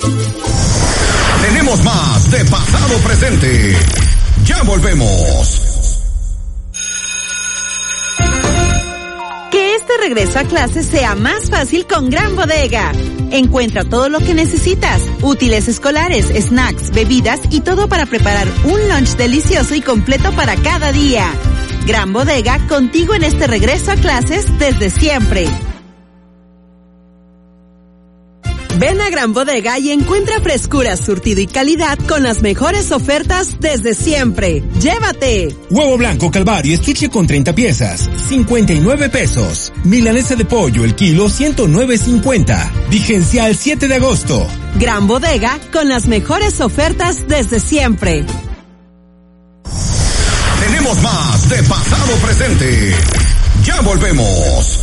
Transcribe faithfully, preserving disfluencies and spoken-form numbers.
Tenemos más de Pasado Presente. Ya volvemos. Que este regreso a clases sea más fácil con Gran Bodega. Encuentra todo lo que necesitas: útiles escolares, snacks, bebidas y todo para preparar un lunch delicioso y completo para cada día. Gran Bodega, contigo en este regreso a clases desde siempre. Ven a Gran Bodega y encuentra frescura, surtido y calidad con las mejores ofertas desde siempre. ¡Llévate! Huevo blanco Calvario estuche con treinta piezas, cincuenta y nueve pesos. Milanesa de pollo el kilo, ciento nueve cincuenta. Vigencia al siete de agosto. Gran Bodega con las mejores ofertas desde siempre. Tenemos más de Pasado Presente. Ya volvemos.